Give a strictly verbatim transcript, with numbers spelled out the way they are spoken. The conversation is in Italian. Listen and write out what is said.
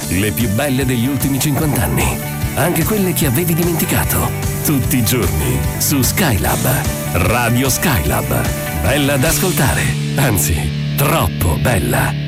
Le più belle degli ultimi cinquanta anni. Anche quelle che avevi dimenticato. Tutti i giorni su Skylab. Radio Skylab. Bella da ascoltare. Anzi, troppo bella.